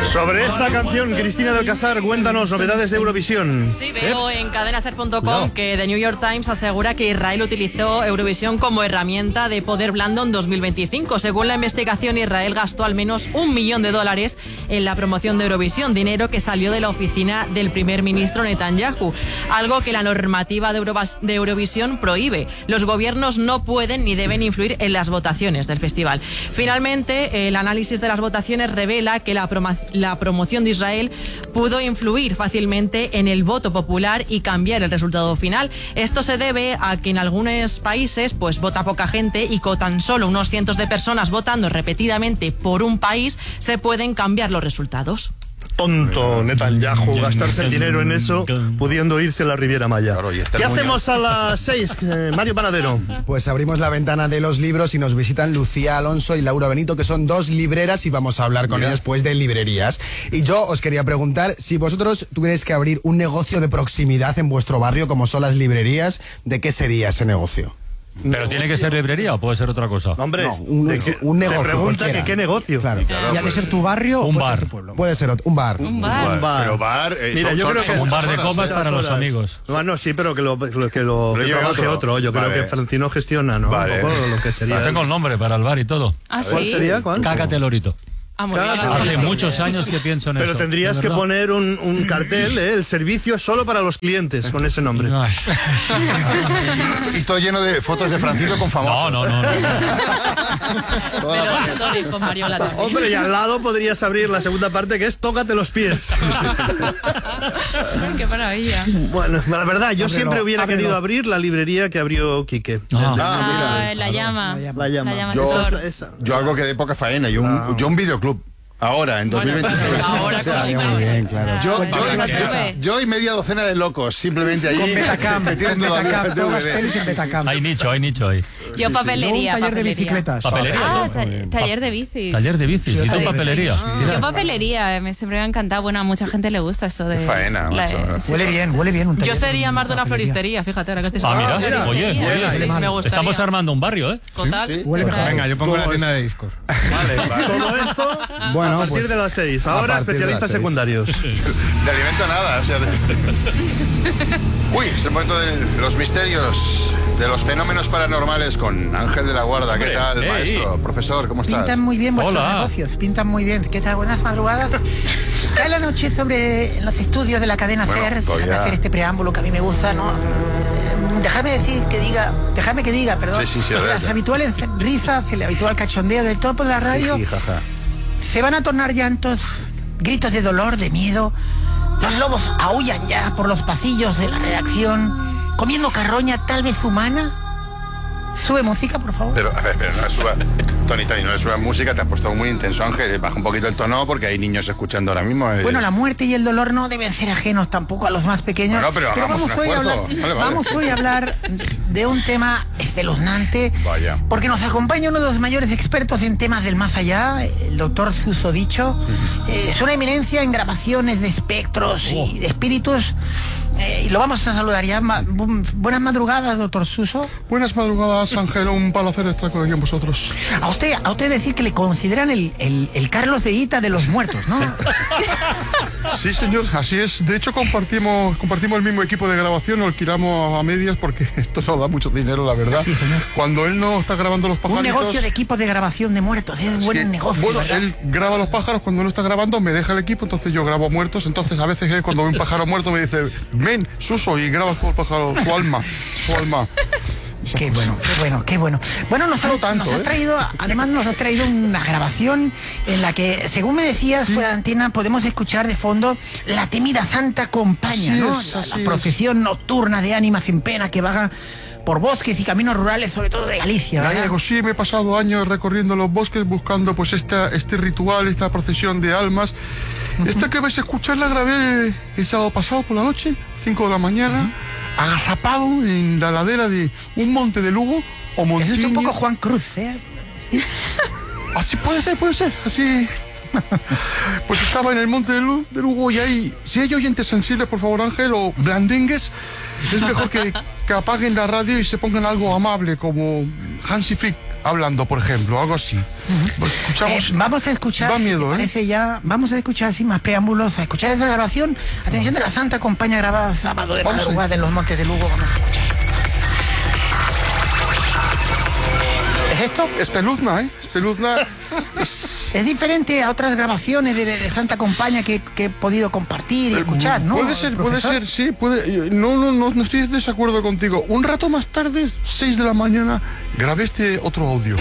Sobre esta canción, Cristina del Casar, cuéntanos novedades de Eurovisión. Sí, veo en cadenaser.com que The New York Times asegura que Israel utilizó Eurovisión como herramienta de poder blando en 2025. Según la investigación, Israel gastó al menos $1 millón en la promoción de Eurovisión, dinero que salió de la oficina del primer ministro Netanyahu, algo que la normativa de Eurovisión prohíbe. Los gobiernos no pueden ni deben influir en las votaciones del festival. Finalmente, el análisis de las votaciones revela que la promoción de Israel pudo influir fácilmente en el voto popular y cambiar el resultado final. Esto se debe a que en algunos países pues vota poca gente y con tan solo unos cientos de personas votando repetidamente por un país se pueden cambiar los resultados. Tonto Netanyahu, gastarse el dinero en eso, pudiendo irse a la Riviera Maya. Claro, ¿qué hacemos a las 6, Mario Panadero? Pues abrimos la ventana de los libros y nos visitan Lucía Alonso y Laura Benito, que son dos libreras, y vamos a hablar con ellas pues de librerías. Y yo os quería preguntar, si vosotros tuvierais que abrir un negocio de proximidad en vuestro barrio, como son las librerías, ¿de qué sería ese negocio? ¿Pero tiene que ser librería o puede ser otra cosa? Hombre, no, un negocio. Te pregunta que qué negocio. Claro. ¿Ya que ser tu barrio un o bar. ser tu pueblo? Puede ser un bar. Un bar. Pero bar, mira, yo creo que un bar de copas para los amigos. No, sí, pero que lo trabaje otro. Yo creo que Francino gestiona, ¿no? Vale. Un poco lo que sería. Ya tengo el nombre para el bar y todo. ¿Ah, sí? ¿Cuál sería? ¿Cuál? Cágate Lorito. Hace muchos años que pienso en eso. Pero tendrías que poner un cartel, el servicio solo para los clientes, con ese nombre. Ay. Y todo lleno de fotos de Francisco con famosos. No. Pero stories con Mariola también. Hombre, y al lado podrías abrir la segunda parte, que es tócate los pies. Qué maravilla. Bueno, la verdad, yo Ábrelo, siempre hubiera ábrelo. querido abrir la librería que abrió Quique. Mira. La llama. La llama. Esa. Yo algo que de poca faena, yo un videoclub. Ahora, en 2026. Bueno, ahora con Muy bien, claro. Yo y media docena de locos, simplemente allí. Con Betacam, metiendo todas las DVD. pelis en Betacam. Hay nicho ahí. Yo papelería. Un taller de bicicletas. Papelería. Taller de bicis. Taller de bicis. Sí, ¿Y tú taller de papelería? Yo papelería, siempre me ha encantado. Bueno, a mucha gente le gusta esto de... Qué faena, macho. sí, Huele bien un taller. Yo sería de más de una papelería. floristería, fíjate, ahora que estoy Mira. Oye, Sí, me gustaría. estamos armando un barrio, ¿eh? Total. Sí. Huele mejor. Venga, yo pongo la tienda de discos. Vale. Todo esto Bueno, a partir pues, de las 6. a Ahora partir de especialistas las 6. secundarios. De alimento nada, o sea, Uy, es el momento de los misterios, de los fenómenos paranormales con Ángel de la Guarda. ¿Qué tal, maestro? Profesor, ¿cómo estás? Pintan muy bien vuestros Hola. negocios, pintan muy bien. ¿Qué tal? Buenas madrugadas. Cae la noche sobre los estudios de la cadena Bueno, SER. pues Déjame ya. hacer este preámbulo que a mí me gusta, ¿no? Déjame que diga, perdón. Sí, que adelante. las habituales risas, el habitual cachondeo del topo de la radio Sí, jaja. se van a tornar llantos, gritos de dolor, de miedo. Los lobos aúllan ya por los pasillos de la redacción, comiendo carroña tal vez humana. Sube música, por favor. Pero, a ver, no le suba. Tony, no le subas música, te has puesto muy intenso, Ángel. Baja un poquito el tono porque hay niños escuchando ahora mismo. Bueno, la muerte y el dolor no deben ser ajenos tampoco a los más pequeños. Bueno, pero hagamos un esfuerzo. Vale. Vamos hoy a hablar de un tema espeluznante. Vaya. Porque nos acompaña uno de los mayores expertos en temas del más allá, el doctor Suso Dicho. Es una eminencia en grabaciones de espectros y de espíritus. Y lo vamos a saludar ya. Buenas madrugadas, doctor Suso. Buenas madrugadas, Ángel. Un placer estar con vosotros. A usted decir que le consideran el Carlos de Ita de los muertos, ¿no? Sí, señor, así es. De hecho, compartimos el mismo equipo de grabación, lo alquilamos a medias porque esto no da mucho dinero, la verdad. Sí, señor. Cuando él no está grabando los Un pajaritos... negocio de equipos de grabación de muertos, es buen negocio. Bueno, ¿verdad? él graba los pájaros, cuando no está grabando me deja el equipo, entonces yo grabo muertos, entonces a veces él cuando ve un pájaro muerto me dice, ven, Suso, y grabas con el pájaro, su alma. Qué bueno. Bueno, nos has traído una grabación en la que, según me decías, fuera de antena, podemos escuchar de fondo la temida Santa Compaña, Así ¿no? es, La así procesión nocturna de ánimas sin pena que vaga por bosques y caminos rurales, sobre todo de Galicia, ¿verdad? Gallego, sí, me he pasado años recorriendo los bosques buscando pues este ritual, esta procesión de almas. Esta que vais a escuchar la grabé el sábado pasado por la noche, 5 de la mañana, agazapado en la ladera de un monte de Lugo o Es Montiño. un poco Juan Cruz, ¿eh? Así puede ser, así. Pues estaba en el monte de Lugo y ahí, si hay oyentes sensibles, por favor, Ángel, o blandengues, es mejor que apaguen la radio y se pongan algo amable como Hansi Flick. hablando, por ejemplo, algo así. Pues escuchamos. Vamos a escuchar, da miedo, parece ya, vamos a escuchar sin más preámbulos, a escuchar esta grabación. Atención, de la Santa Compañía grabada sábado de madrugada en los Montes de Lugo. Vamos a escuchar. ¿Es esto? Espeluzna, ¿eh? Espeluzna. Es diferente a otras grabaciones de Santa Compañía que he podido compartir y escuchar, ¿no? Puede ser, sí, puede. No estoy de desacuerdo contigo. Un rato más tarde, 6 de la mañana, grabé este otro audio.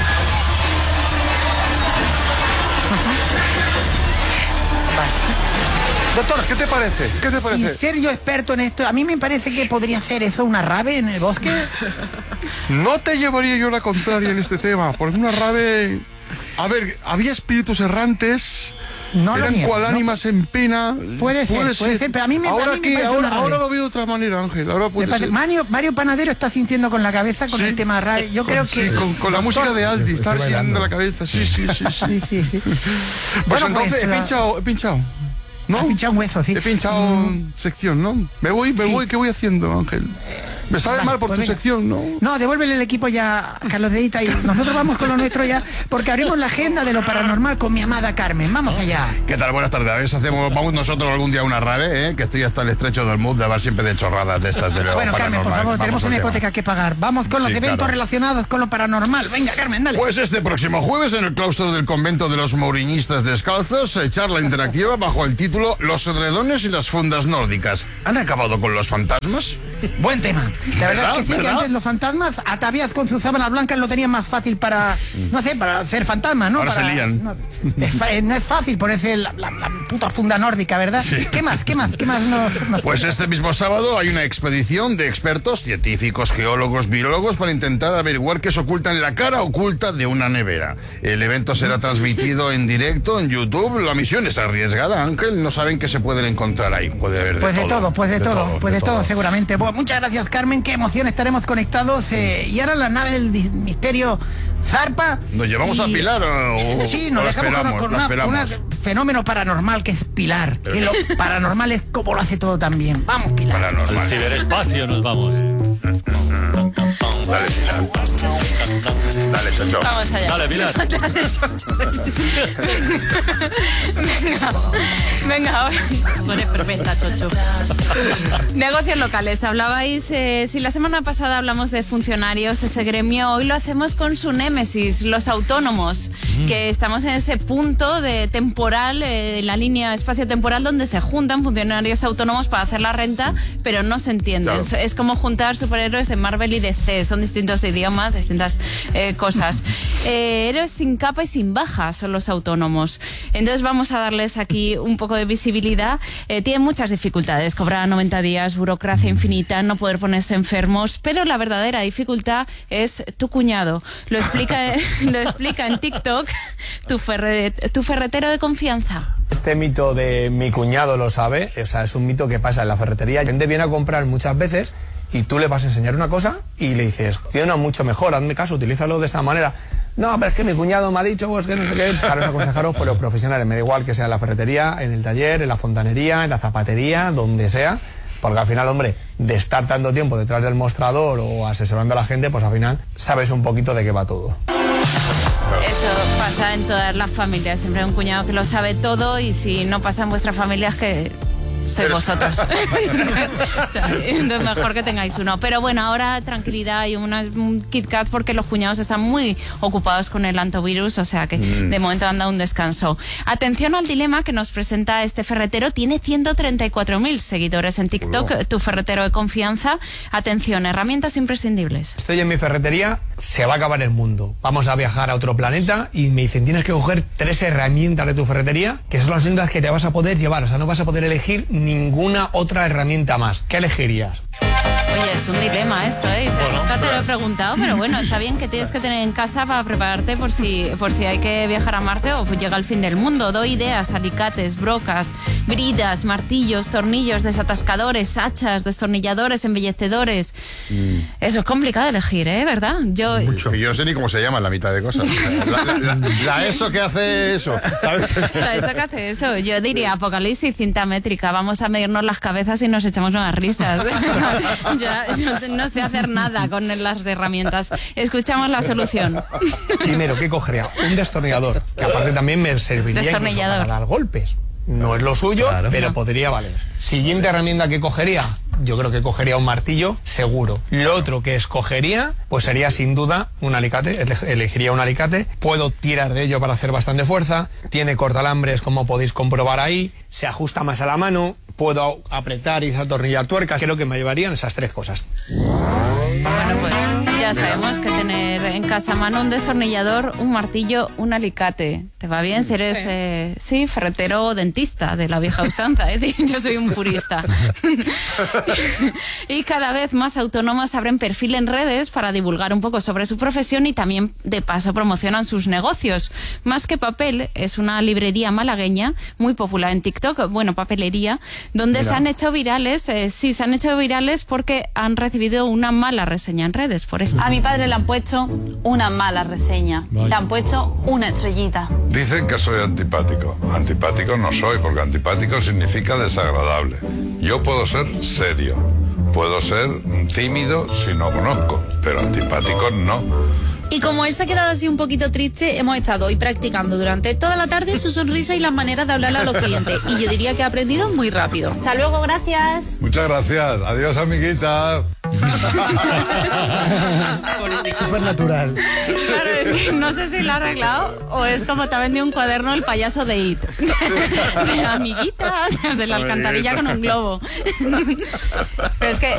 Doctor, ¿qué te parece? Sin ser yo experto en esto, a mí me parece que podría ser eso una rave en el bosque. No te llevaría yo la contraria en este tema, porque una rave... A ver, había espíritus errantes... No eran cual ánimas en pena. Puede ser, pero a mí me parece ahora lo veo de otra manera, Ángel. Ahora puede ser. Mario Panadero está sintiendo con la cabeza con el tema rave. Yo creo que... Con la música de Aldi, está sintiendo la cabeza. Sí. Pues entonces he pinchado. ¿No? Has pinchado un hueso, sí. He pinchado sección, ¿no? Me voy, ¿qué voy haciendo, Ángel? Me sabe mal por tu sección, ¿no? No, devuélvele el equipo ya a Carlos de Ita y nosotros vamos con lo nuestro ya, porque abrimos la agenda de lo paranormal con mi amada Carmen. Vamos allá. ¿Qué tal? Buenas tardes. A ver si vamos nosotros algún día a una rave, que estoy hasta el estrecho del mood de hablar siempre de chorradas de estas de lo Bueno, Carmen, por favor, tenemos una hipoteca que pagar. Vamos con los eventos relacionados con lo paranormal. Venga, Carmen, dale. Pues este próximo jueves en el claustro del convento de los Mouriñistas Descalzos, charla interactiva bajo el título Los edredones y las fundas nórdicas. ¿Han acabado con los fantasmas? Buen tema. La verdad es que sí, que antes los fantasmas, ataviadas con sus sábanas blancas, lo tenían más fácil para, no sé, para hacer fantasmas, ¿no? Ahora para, se lían. No es fácil ponerse la puta funda nórdica, ¿verdad? Sí. ¿Qué más nos Pues este mismo sábado hay una expedición de expertos, científicos, geólogos, biólogos para intentar averiguar qué se oculta en la cara oculta de una nevera. El evento será transmitido en directo en YouTube. La misión es arriesgada, Ángel. No saben qué se pueden encontrar ahí. Puede haber de todo, seguramente. Bueno, muchas gracias, Carmen. Qué emoción, estaremos conectados. Y ahora la nave del misterio zarpa. ¿Nos llevamos a Pilar o sí, nos dejamos con un fenómeno paranormal que es Pilar. Que lo paranormal es como lo hace todo también. Vamos, Pilar. Al ciberespacio nos vamos. Dale, Pilar. Dale, Chocho. Vamos allá. Dale, Pilar. Dale, Chocho. Venga. Tú eres perfecta, Chocho. Negocios locales. Hablabais, si la semana pasada hablamos de funcionarios, ese gremio, hoy lo hacemos con su némesis, los autónomos, que estamos en ese punto de temporal, la línea espacio-temporal donde se juntan funcionarios autónomos para hacer la renta, pero no se entienden. Claro. Es como juntar superhéroes de Marvel y DC, son distintos idiomas, distintas cosas. Héroes sin capa y sin baja son los autónomos. Entonces vamos a darles aquí un poco de visibilidad. Tienen muchas dificultades, cobrar 90 días, burocracia infinita, no poder ponerse enfermos, pero la verdadera dificultad es tu cuñado. Lo explica en TikTok tu ferretero de confianza. Este mito de mi cuñado lo sabe, o sea, es un mito que pasa en la ferretería. La gente viene a comprar muchas veces y tú le vas a enseñar una cosa y le dices, tiene una mucho mejor, hazme caso, utilízalo de esta manera. No, pero es que mi cuñado me ha dicho, pues que no sé qué. Claro, es aconsejaros por los profesionales, me da igual que sea en la ferretería, en el taller, en la fontanería, en la zapatería, donde sea. Porque al final, hombre, de estar tanto tiempo detrás del mostrador o asesorando a la gente, pues al final sabes un poquito de qué va todo. Eso pasa en todas las familias, siempre hay un cuñado que lo sabe todo y si no pasa en vuestra familia es que sois vosotros. O sea, entonces mejor que tengáis uno. Pero bueno, ahora tranquilidad y un KitKat porque los cuñados están muy ocupados con el antivirus, o sea que de momento han dado un descanso. Atención al dilema que nos presenta este ferretero. Tiene 134.000 seguidores en TikTok, tu ferretero de confianza. Atención, herramientas imprescindibles. Estoy en mi ferretería, se va a acabar el mundo. Vamos a viajar a otro planeta y me dicen, tienes que coger 3 herramientas de tu ferretería, que son las únicas que te vas a poder llevar. O sea, no vas a poder elegir ninguna otra herramienta más. ¿Qué elegirías? Oye, es un dilema esto, Nunca te lo he preguntado, pero bueno, está bien que tienes que tener en casa para prepararte por si hay que viajar a Marte o llega el fin del mundo. Doy ideas, alicates, brocas, bridas, martillos, tornillos, desatascadores, hachas, destornilladores, embellecedores. Eso es complicado elegir, ¿verdad? Yo no sé ni cómo se llama la mitad de cosas. La ESO que hace eso, ¿sabes? La ESO que hace eso. Yo diría apocalipsis, cinta métrica. Vamos a medirnos las cabezas y nos echamos unas risas. Ya no sé hacer nada con las herramientas. Escuchamos la solución. Primero, ¿qué cogería? Un destornillador, que aparte también me serviría para dar golpes. No es lo suyo, claro, pero podría valer. Siguiente herramienta que cogería, yo creo que cogería un martillo, seguro. Lo otro que escogería, pues sería sin duda un alicate, elegiría un alicate. Puedo tirar de ello para hacer bastante fuerza, tiene cortalambres como podéis comprobar ahí, se ajusta más a la mano, puedo apretar y atornillar tuercas. Creo que me llevarían esas 3 cosas. Bueno, pues ya sabemos que tener en casa a mano un destornillador, un martillo, un alicate. ¿Te va bien si eres, ferretero o dentista de la vieja usanza? Yo soy un purista. Y cada vez más autónomos abren perfil en redes para divulgar un poco sobre su profesión y también de paso promocionan sus negocios. Más que Papel es una librería malagueña muy popular en TikTok, bueno, papelería, donde se han hecho virales, se han hecho virales porque han recibido una mala reseña en redes por esto. A mi padre le han puesto una mala reseña. Vaya. Le han puesto una estrellita. Dicen que soy antipático. Antipático no soy, porque antipático significa desagradable. Yo puedo ser serio, puedo ser tímido si no conozco, pero antipático no. Y como él se ha quedado así un poquito triste, hemos estado hoy practicando durante toda la tarde su sonrisa y las maneras de hablarle a los clientes. Y yo diría que ha aprendido muy rápido. Hasta luego, gracias. Muchas gracias. Adiós, amiguita. Súper natural. Claro, es que no sé si lo ha arreglado o es como te ha vendido un cuaderno el payaso de It. De amiguita, de la alcantarilla con un globo. Pero es que